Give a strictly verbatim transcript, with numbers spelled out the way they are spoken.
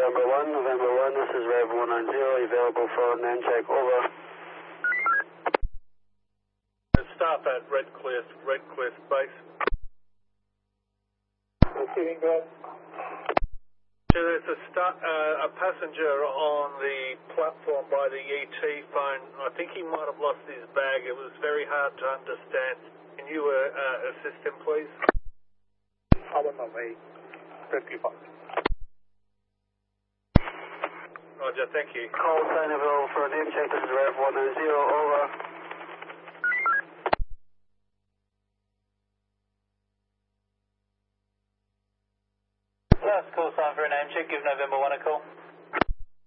November one, November one, this is Rev one nine zero, available for name check, over. Stop at Redcliffe, Redcliffe Base. Receiving, go ahead. So there's a, sta- uh, a passenger on the platform by the E T phone. I think he might have lost his bag. It was very hard to understand. Can you uh, uh, assist him, please? I'm on my way. fifty-five. Roger, thank you. Call sign available for name check, this is Rev one nine zero, over. Last call sign for a name check, give November one a call.